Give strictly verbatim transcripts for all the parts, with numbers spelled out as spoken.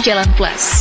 Jalan Plus.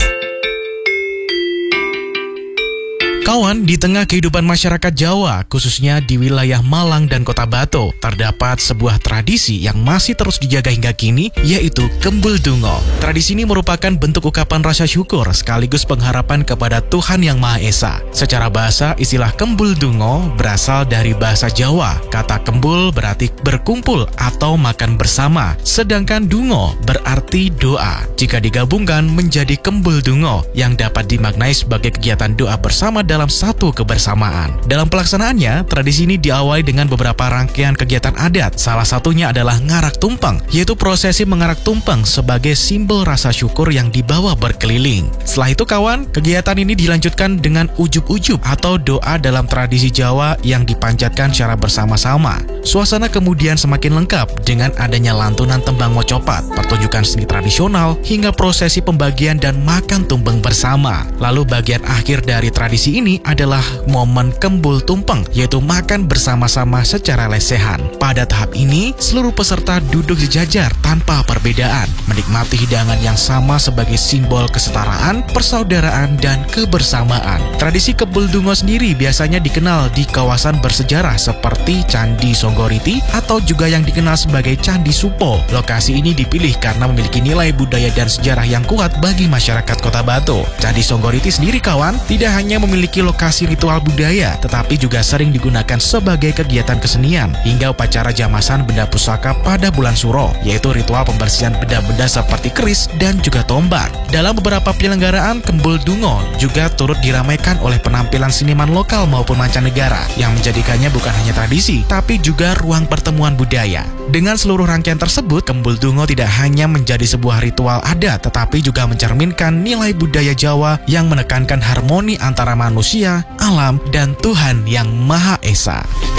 Kawan, di tengah kehidupan masyarakat Jawa, khususnya di wilayah Malang dan Kota Batu, terdapat sebuah tradisi yang masih terus dijaga hingga kini, yaitu Kembul Dungo. Tradisi ini merupakan bentuk ungkapan rasa syukur sekaligus pengharapan kepada Tuhan Yang Maha Esa. Secara bahasa, istilah Kembul Dungo berasal dari bahasa Jawa. Kata kembul berarti berkumpul atau makan bersama, sedangkan dungo berarti doa. Jika digabungkan menjadi Kembul Dungo yang dapat dimaknai sebagai kegiatan doa bersama dalam dalam satu kebersamaan. Dalam pelaksanaannya, tradisi ini diawali dengan beberapa rangkaian kegiatan adat. Salah satunya adalah ngarak tumpeng, yaitu prosesi mengarak tumpeng sebagai simbol rasa syukur yang dibawa berkeliling. Setelah itu kawan, kegiatan ini dilanjutkan dengan ujub-ujub atau doa dalam tradisi Jawa yang dipanjatkan secara bersama-sama. Suasana kemudian semakin lengkap dengan adanya lantunan tembang mocopat, pertunjukan seni tradisional, hingga prosesi pembagian dan makan tumpeng bersama. Lalu bagian akhir dari tradisi ini Ini adalah momen kembul tumpeng, yaitu makan bersama-sama secara lesehan. Pada tahap ini, seluruh peserta duduk sejajar tanpa perbedaan, menikmati hidangan yang sama sebagai simbol kesetaraan, persaudaraan, dan kebersamaan. Tradisi Kembul Dungo sendiri biasanya dikenal di kawasan bersejarah seperti Candi Songgoriti atau juga yang dikenal sebagai Candi Supo. Lokasi ini dipilih karena memiliki nilai budaya dan sejarah yang kuat bagi masyarakat Kota Batu. Candi Songgoriti sendiri kawan, tidak hanya memiliki lokasi ritual budaya, tetapi juga sering digunakan sebagai kegiatan kesenian hingga upacara jamasan benda pusaka pada bulan Suro, yaitu ritual pembersihan benda-benda seperti keris dan juga tombak. Dalam beberapa penyelenggaraan, Kembul Dungo juga turut diramaikan oleh penampilan seniman lokal maupun mancanegara yang menjadikannya bukan hanya tradisi, tapi juga ruang pertemuan budaya. Dengan seluruh rangkaian tersebut, Kembul Dungo tidak hanya menjadi sebuah ritual adat, tetapi juga mencerminkan nilai budaya Jawa yang menekankan harmoni antara manusia, alam, dan Tuhan Yang Maha Esa.